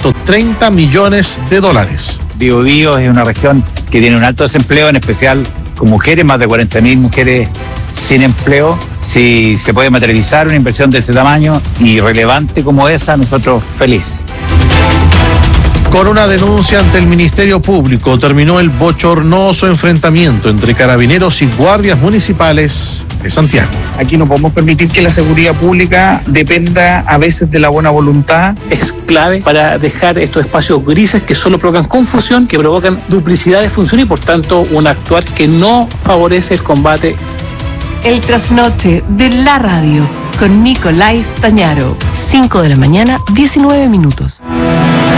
$130 millones. Biobío es una región que tiene un alto desempleo, en especial con mujeres, más de 40.000 mujeres sin empleo. Si se puede materializar una inversión de ese tamaño y relevante como esa, nosotros feliz. Con una denuncia ante el Ministerio Público terminó el bochornoso enfrentamiento entre carabineros y guardias municipales de Santiago. Aquí no podemos permitir que la seguridad pública dependa a veces de la buena voluntad. Es clave para dejar estos espacios grises que solo provocan confusión, que provocan duplicidad de funciones y por tanto un actuar que no favorece el combate. El trasnoche de la radio con Nicolás Tañaro. 5 de la mañana, 19 minutos.